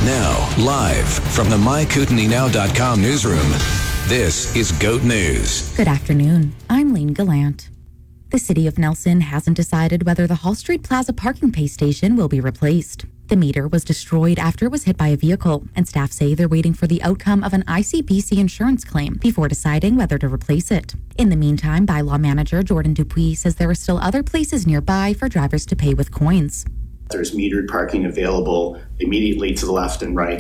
Now, live from the MyKootenaeNow.com newsroom, this is GOAT News. Good afternoon. I'm Lane Gallant. The city of Nelson hasn't decided whether the Hall Street Plaza parking pay station will be replaced. The meter was destroyed after it was hit by a vehicle, and staff say they're waiting for the outcome of an ICBC insurance claim before deciding whether to replace it. In the meantime, bylaw manager Jordan Dupuis says there are still other places nearby for drivers to pay with coins. There's metered parking available immediately to the left and right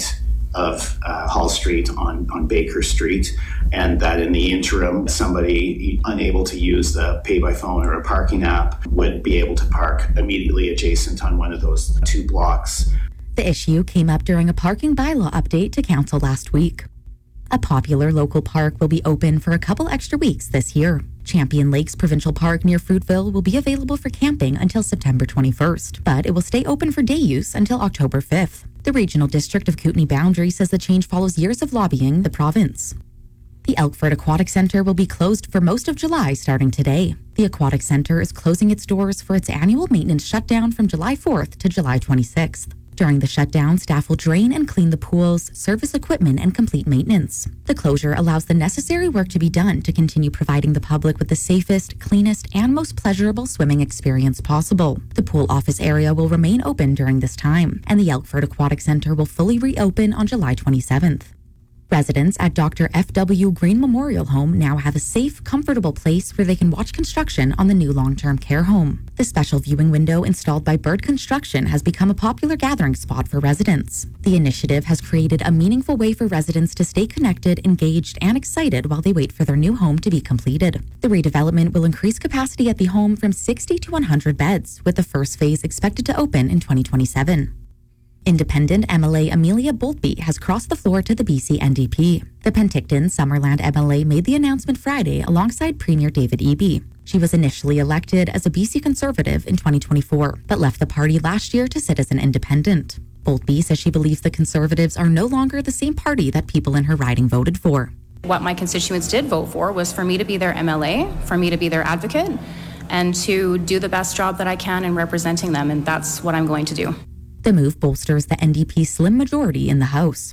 of Hall Street on Baker Street, and that in the interim, somebody unable to use the pay by phone or a parking app would be able to park immediately adjacent on one of those two blocks. The issue came up during a parking bylaw update to council last week. A popular local park will be open for a couple extra weeks this year. Champion Lakes Provincial Park near Fruitville will be available for camping until September 21st, but it will stay open for day use until October 5th. The Regional District of Kootenay Boundary says the change follows years of lobbying the province. The Elkford Aquatic Centre will be closed for most of July starting today. The Aquatic Centre is closing its doors for its annual maintenance shutdown from July 4th to July 26th. During the shutdown, staff will drain and clean the pools, service equipment, and complete maintenance. The closure allows the necessary work to be done to continue providing the public with the safest, cleanest, and most pleasurable swimming experience possible. The pool office area will remain open during this time, and the Elkford Aquatic Centre will fully reopen on July 27th. Residents at Dr. F.W. Green Memorial Home now have a safe, comfortable place where they can watch construction on the new long-term care home. The special viewing window installed by Bird Construction has become a popular gathering spot for residents. The initiative has created a meaningful way for residents to stay connected, engaged, and excited while they wait for their new home to be completed. The redevelopment will increase capacity at the home from 60 to 100 beds, with the first phase expected to open in 2027. Independent MLA Amelia Boltby has crossed the floor to the BC NDP. The Penticton Summerland MLA made the announcement Friday alongside Premier David Eby. She was initially elected as a BC Conservative in 2024, but left the party last year to sit as an independent. Boltby says she believes the Conservatives are no longer the same party that people in her riding voted for. What my constituents did vote for was for me to be their MLA, for me to be their advocate, and to do the best job that I can in representing them, and that's what I'm going to do. The move bolsters the NDP's slim majority in the House.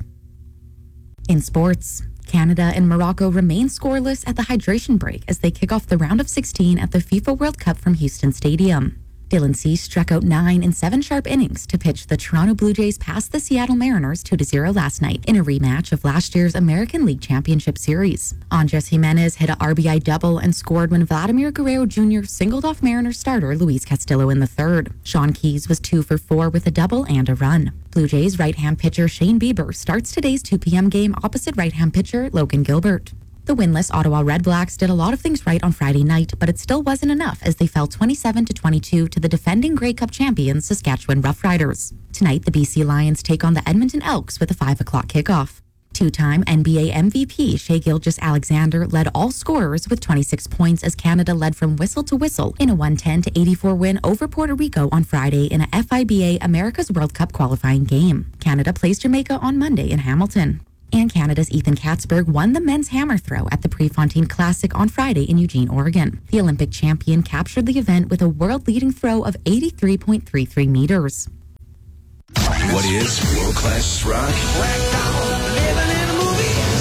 In sports, Canada and Morocco remain scoreless at the hydration break as they kick off the round of 16 at the FIFA World Cup from Houston Stadium. Dylan Cease struck out 9 in 7 sharp innings to pitch the Toronto Blue Jays past the Seattle Mariners 2-0 last night in a rematch of last year's American League Championship Series. Andres Jimenez hit a RBI double and scored when Vladimir Guerrero Jr. singled off Mariners starter Luis Castillo in the third. Sean Keyes was 2 for 4 with a double and a run. Blue Jays right-hand pitcher Shane Bieber starts today's 2 p.m. game opposite right-hand pitcher Logan Gilbert. The winless Ottawa Redblacks did a lot of things right on Friday night, but it still wasn't enough as they fell 27-22 to the defending Grey Cup champions Saskatchewan Roughriders. Tonight, the BC Lions take on the Edmonton Elks with a 5 o'clock kickoff. Two-time NBA MVP Shai Gilgeous-Alexander led all scorers with 26 points as Canada led from whistle to whistle in a 110-84 win over Puerto Rico on Friday in a FIBA America's World Cup qualifying game. Canada plays Jamaica on Monday in Hamilton. And Canada's Ethan Katzberg won the men's hammer throw at the Prefontaine Classic on Friday in Eugene, Oregon. The Olympic champion captured the event with a world-leading throw of 83.33 meters. What is world-class rock?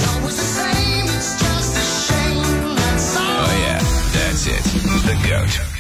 Oh yeah, that's it. The GOAT.